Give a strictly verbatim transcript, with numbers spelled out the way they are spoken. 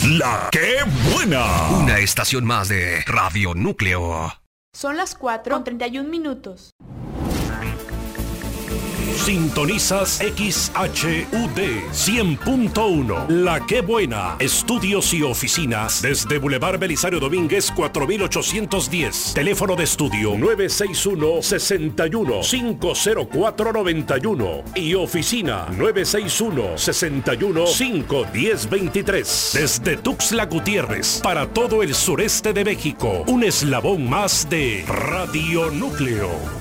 La que buena. Una estación más de Radio Núcleo. Son las cuatro con treinta y un minutos. Sintonizas X H U D cien punto uno. La que buena. Estudios y oficinas desde Boulevard Belisario Domínguez cuatro mil ochocientos diez. Teléfono de estudio nueve seis uno, seis uno, cinco cero cuatro, nueve uno y oficina nueve seis uno, seis uno, cinco uno cero, dos tres. Desde Tuxtla Gutiérrez para todo el sureste de México. Un eslabón más de Radio Núcleo.